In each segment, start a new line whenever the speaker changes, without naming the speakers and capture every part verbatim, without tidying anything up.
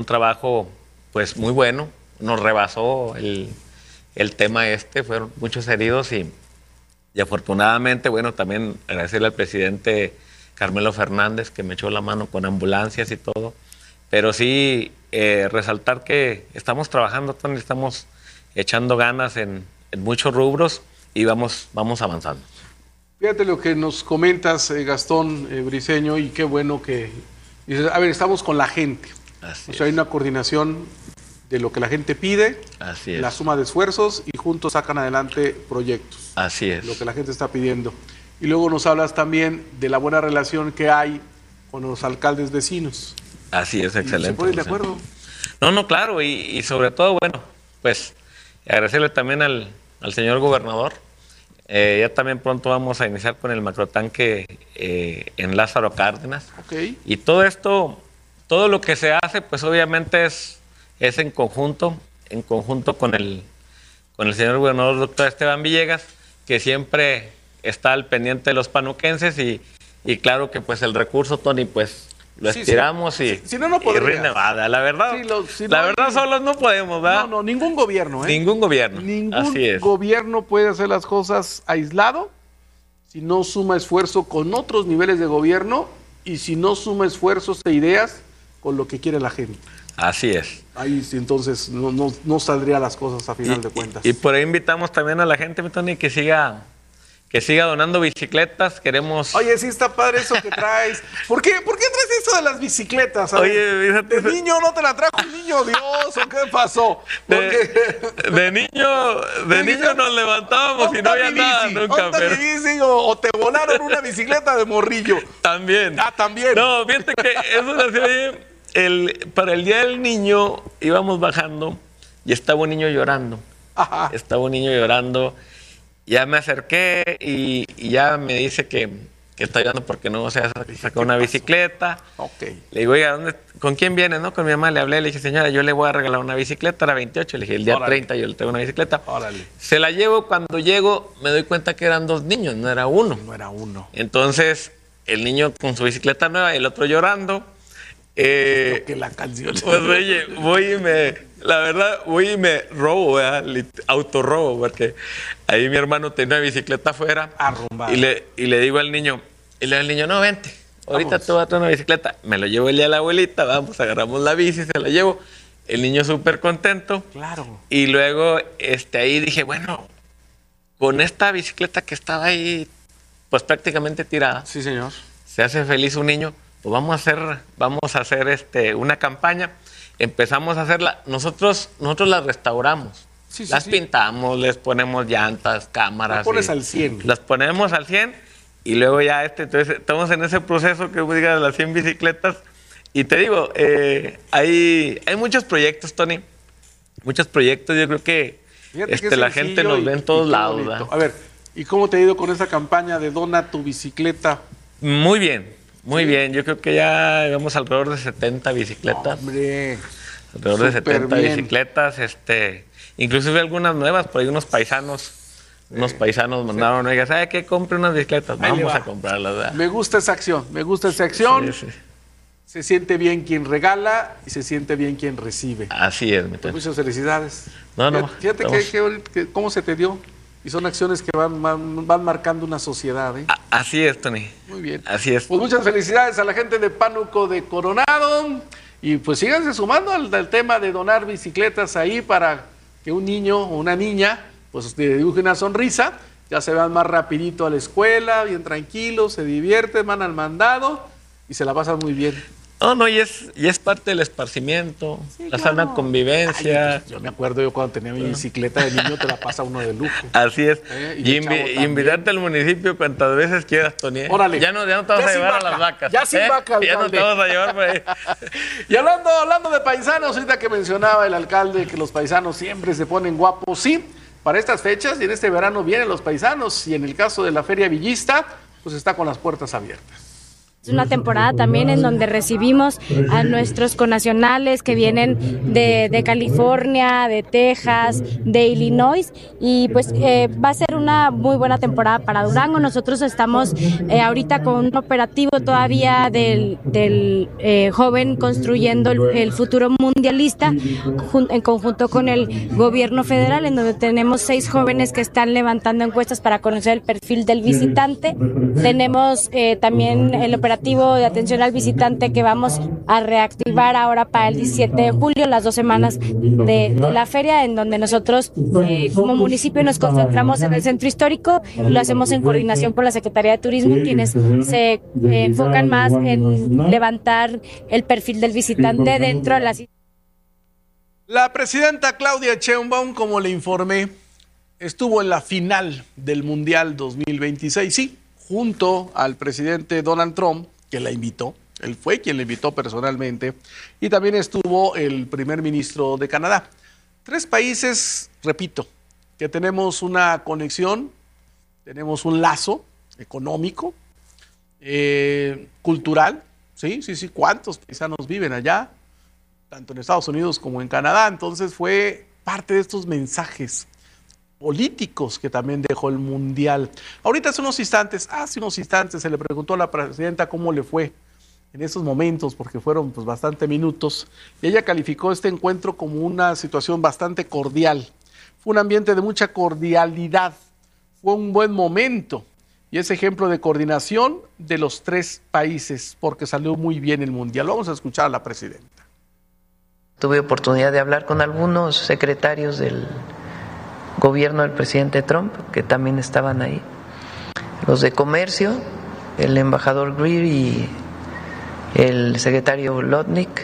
un trabajo pues muy bueno, nos rebasó el, el tema este, fueron muchos heridos y, y afortunadamente, bueno, también agradecerle al presidente Carmelo Fernández que me echó la mano con ambulancias y todo, pero sí eh, resaltar que estamos trabajando, Tony, estamos echando ganas en, en muchos rubros y vamos, vamos avanzando.
Fíjate lo que nos comentas, eh, Gastón eh, Briceño, y qué bueno que dices, a ver, estamos con la gente.
Así
o sea,
es.
hay una coordinación de lo que la gente pide,
Así es.
la suma de esfuerzos y juntos sacan adelante proyectos.
Así es.
Lo que la gente está pidiendo. Y luego nos hablas también de la buena relación que hay con los alcaldes vecinos.
Así es, excelente.
¿Se ponen de acuerdo?
No, no, claro, y, y sobre todo, bueno, pues agradecerle también al, al señor gobernador. Eh, ya también pronto vamos a iniciar con el macrotanque eh, en Lázaro Cárdenas.
Okay.
Y todo esto, todo lo que se hace, pues obviamente es, es en conjunto, en conjunto con el, con el señor gobernador doctor Esteban Villegas, que siempre está al pendiente de los panuquenses y, y claro que pues el recurso, Tony, pues lo
sí,
estiramos
sí.
y,
si, si no, no
y rinde nada. La verdad,
sí, lo, si
la
no,
verdad
hay...
solos no podemos, ¿verdad?
No, no, ningún gobierno, ¿eh?
Ningún gobierno.
Ningún
Así es.
gobierno puede hacer las cosas aislado si no suma esfuerzo con otros niveles de gobierno y si no suma esfuerzos e ideas con lo que quiere la gente.
Así es.
Ahí sí, entonces no, no, no saldrían las cosas a final
y,
de cuentas.
Y, y por ahí invitamos también a la gente, mi Tony, que siga... que siga donando bicicletas, queremos...
Oye, sí está padre eso que traes. ¿Por qué, ¿por qué traes eso de las bicicletas?
Oye, fíjate...
¿De niño no te la trajo un niño Dios o qué pasó?
De, de niño, de, de niño nos levantábamos y no había nada nunca.
Pero... bici, o, o te volaron una bicicleta de morrillo.
También.
Ah, también.
No, fíjate que eso nació ahí, el, para el Día del Niño íbamos bajando y estaba un niño llorando.
Ajá.
Estaba un niño llorando. Ya me acerqué y, y ya me dice que, que está llorando porque no se ha sacado una bicicleta.
Okay.
Le digo, oiga, ¿dónde, ¿con quién viene? ¿No? Con mi mamá le hablé, le dije, señora, yo le voy a regalar una bicicleta, era veintiocho, le dije, el día Órale. treinta yo le tengo una bicicleta.
Órale.
Se la llevo, cuando llego me doy cuenta que eran dos niños, no era uno.
No era uno.
Entonces, el niño con su bicicleta nueva y el otro llorando. Eh,
Lo que la canción.
Pues oye, voy y me, la verdad, voy y me robo, ¿verdad? Autorrobo, porque ahí mi hermano tenía una bicicleta afuera.
Arrumbado.
Y le, y le digo al niño, y le digo al niño, no, vente, ahorita vamos. Te voy a traer una bicicleta. Me lo llevo el día a la abuelita, vamos, agarramos la bici, se la llevo. El niño súper contento.
Claro.
Y luego, este, ahí dije, bueno, con esta bicicleta que estaba ahí, pues prácticamente tirada.
Sí, señor.
Se hace feliz un niño. Pues vamos a hacer, vamos a hacer este, una campaña. Empezamos a hacerla. Nosotros, nosotros las restauramos.
Sí, sí,
las
sí.
pintamos, les ponemos llantas, cámaras.
Las pones al cien.
Las ponemos al cien y luego ya este, entonces estamos en ese proceso que diga de las cien bicicletas. Y te digo, eh, hay, hay muchos proyectos, Tony. Muchos proyectos. Yo creo que este, la gente nos ve en todos lados. ¿Verdad?
A ver, ¿y cómo te ha ido con esa campaña de dona tu bicicleta?
Muy bien. Muy ¿Sí? bien, yo creo que ya vamos alrededor de setenta bicicletas.
Hombre,
alrededor de setenta bien. bicicletas, este, inclusive algunas nuevas, por ahí unos paisanos, sí. unos paisanos mandaron, oiga, ¿sabe qué? Compre unas bicicletas, ahí vamos a comprarlas. ¿Verdad?
Me gusta esa acción, me gusta esa acción. Sí, sí. Se siente bien quien regala y se siente bien quien recibe.
Así es, mi
pues muchas felicidades.
No, no.
Fíjate que, que, que, cómo se te dio. Y son acciones que van, van, van marcando una sociedad, ¿eh?
Así es, Tony.
Muy bien.
Así es.
Pues muchas felicidades a la gente de Pánuco de Coronado. Y pues síganse sumando al, al tema de donar bicicletas ahí para que un niño o una niña pues te dibuje una sonrisa. Ya se van más rapidito a la escuela, bien tranquilos, se divierten, van al mandado y se la pasan muy bien.
No, no, y es, y es parte del esparcimiento, sí, la claro. sana convivencia.
Ay, pues, yo me acuerdo yo cuando tenía mi bicicleta de niño, te la pasa uno de lujo.
Así es.
¿Eh?
Y, y, invi y invitarte al municipio cuantas veces quieras, Tony.
Órale.
Ya no, ya no te vas
ya
a llevar
vaca.
a las vacas.
Ya sin
¿eh?
vaca, alcalde.
Ya no te vas a llevar por ahí.
Y hablando, hablando de paisanos, ahorita que mencionaba el alcalde que los paisanos siempre se ponen guapos, sí, para estas fechas y en este verano vienen los paisanos y en el caso de la Feria Villista, pues está con las puertas abiertas.
Es una temporada también en donde recibimos a nuestros connacionales que vienen de, de California, de Texas, de Illinois, y pues eh, va a ser una muy buena temporada para Durango. Nosotros estamos eh, ahorita con un operativo todavía del, del eh, joven construyendo el, el futuro mundialista en conjunto con el gobierno federal, en donde tenemos seis jóvenes que están levantando encuestas para conocer el perfil del visitante. Tenemos eh, también el operativo de atención al visitante que vamos a reactivar ahora para el diecisiete de julio, las dos semanas de, de la feria, en donde nosotros eh, como municipio nos concentramos en el centro histórico y lo hacemos en coordinación con la Secretaría de Turismo, quienes se eh, enfocan más en levantar el perfil del visitante dentro de la ciudad.
La presidenta Claudia Sheinbaum, como le informé, estuvo en la final del Mundial dos mil veintiséis, sí, junto al presidente Donald Trump, que la invitó. Él fue quien la invitó personalmente. Y también estuvo el primer ministro de Canadá. Tres países, repito, que tenemos una conexión, tenemos un lazo económico, eh, cultural. Sí, sí, sí. ¿Cuántos paisanos viven allá? Tanto en Estados Unidos como en Canadá. Entonces fue parte de estos mensajes políticos que también dejó el Mundial. Ahorita hace unos instantes, hace unos instantes se le preguntó a la presidenta cómo le fue en esos momentos, porque fueron pues bastante minutos, y ella calificó este encuentro como una situación bastante cordial. Fue un ambiente de mucha cordialidad, fue un buen momento, y es ejemplo de coordinación de los tres países, porque salió muy bien el Mundial. Vamos a escuchar a la presidenta.
Tuve oportunidad de hablar con algunos secretarios del gobierno del presidente Trump, que también estaban ahí, los de comercio, el embajador Greer y el secretario Lotnick,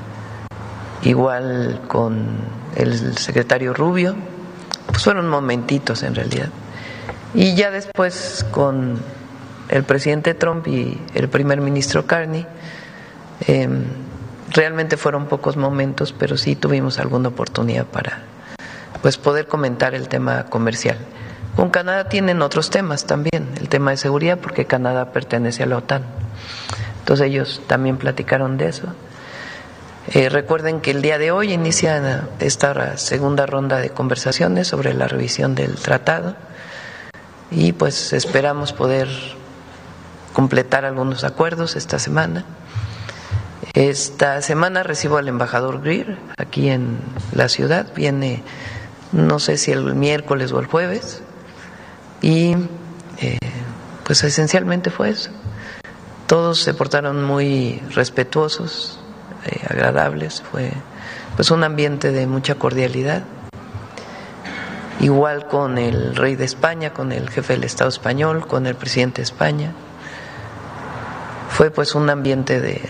igual con el secretario Rubio, pues fueron momentitos en realidad, y ya después con el presidente Trump y el primer ministro Carney, eh, realmente fueron pocos momentos, pero sí tuvimos alguna oportunidad para pues poder comentar el tema comercial. Con Canadá tienen otros temas también, el tema de seguridad, porque Canadá pertenece a la OTAN. Entonces ellos también platicaron de eso. Eh, recuerden que el día de hoy inicia esta segunda ronda de conversaciones sobre la revisión del tratado y pues esperamos poder completar algunos acuerdos esta semana. Esta semana recibo al embajador Greer aquí en la ciudad, viene no sé si el miércoles o el jueves, y eh, pues esencialmente fue eso. Todos se portaron muy respetuosos, eh, agradables, fue pues un ambiente de mucha cordialidad. Igual con el rey de España, con el jefe del Estado español, con el presidente de España. Fue pues un ambiente de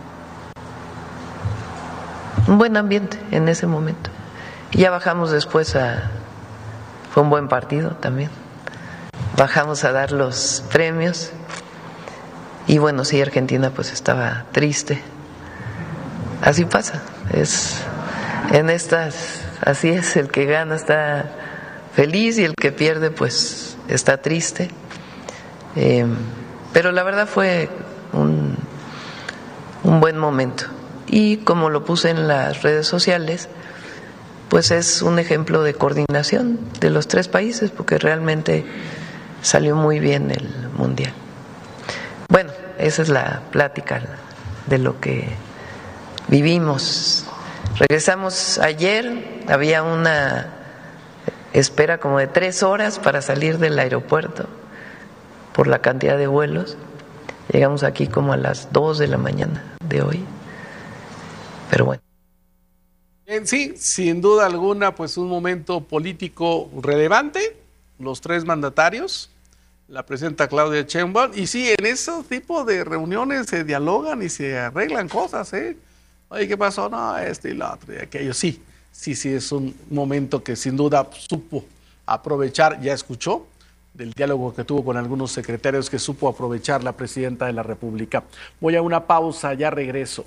un buen ambiente en ese momento. Y ya bajamos después a... Fue un buen partido también. Bajamos a dar los premios. Y bueno, sí, Argentina pues estaba triste. Así pasa. Es, en estas... Así es, el que gana está feliz y el que pierde pues está triste. Eh, pero la verdad fue un, un buen momento. Y como lo puse en las redes sociales, pues es un ejemplo de coordinación de los tres países, porque realmente salió muy bien el Mundial. Bueno, esa es la plática de lo que vivimos. Regresamos ayer, había una espera como de tres horas para salir del aeropuerto por la cantidad de vuelos. Llegamos aquí como a las dos de la mañana de hoy, pero bueno.
En sí, sin duda alguna, pues un momento político relevante, los tres mandatarios, la presidenta Claudia Sheinbaum, y sí, en ese tipo de reuniones se dialogan y se arreglan cosas, ¿eh? Oye, ¿qué pasó? No, este y lo otro y aquello. Sí, sí, sí, es un momento que sin duda supo aprovechar, ya escuchó del diálogo que tuvo con algunos secretarios que supo aprovechar la presidenta de la República. Voy a una pausa, ya regreso.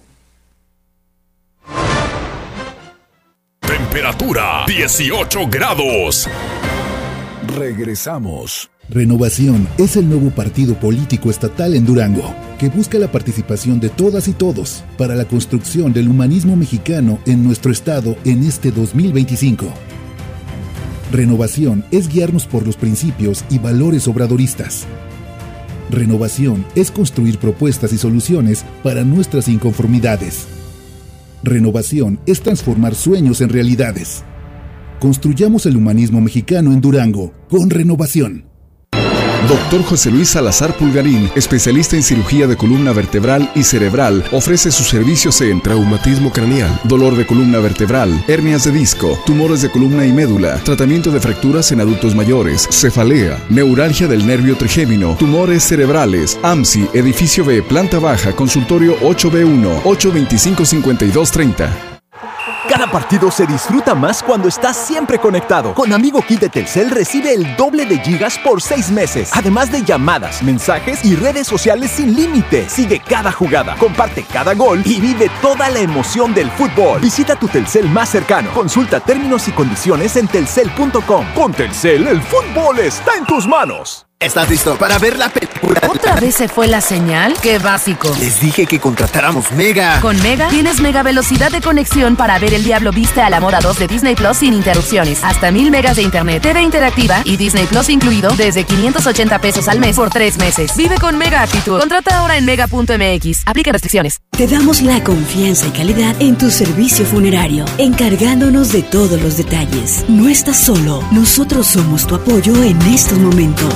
Temperatura dieciocho grados. Regresamos. Renovación es el nuevo partido político estatal en Durango, que busca la participación de todas y todos para la construcción del humanismo mexicano en nuestro estado en este dos mil veinticinco. Renovación es guiarnos por los principios y valores obradoristas. Renovación es construir propuestas y soluciones para nuestras inconformidades. Renovación es transformar sueños en realidades. Construyamos el humanismo mexicano en Durango con Renovación.
Doctor José Luis Salazar Pulgarín, especialista en cirugía de columna vertebral y cerebral, ofrece sus servicios en traumatismo craneal, dolor de columna vertebral, hernias de disco, tumores de columna y médula, tratamiento de fracturas en adultos mayores, cefalea, neuralgia del nervio trigémino, tumores cerebrales. A M S I, edificio B, planta baja, consultorio ocho B uno, ocho veinticinco cincuenta y dos treinta.
Cada partido se disfruta más cuando estás siempre conectado. Con Amigo Kit de Telcel recibe el doble de gigas por seis meses. Además de llamadas, mensajes y redes sociales sin límite. Sigue cada jugada, comparte cada gol y vive toda la emoción del fútbol. Visita tu Telcel más cercano. Consulta términos y condiciones en telcel punto com. Con Telcel, el fútbol está en tus manos.
¿Estás listo para ver la película?
¿Otra vez se fue la señal? ¡Qué básico!
Les dije que contratáramos Mega.
Con Mega tienes mega velocidad de conexión para ver El Diablo Viste a la Moda dos de Disney Plus sin interrupciones. Hasta mil megas de internet, T V interactiva y Disney Plus incluido desde quinientos ochenta pesos al mes por tres meses. Vive con Mega actitud. Contrata ahora en mega punto m x. Aplica restricciones.
Te damos la confianza y calidad en tu servicio funerario, encargándonos de todos los detalles. No estás solo. Nosotros somos tu apoyo en estos momentos.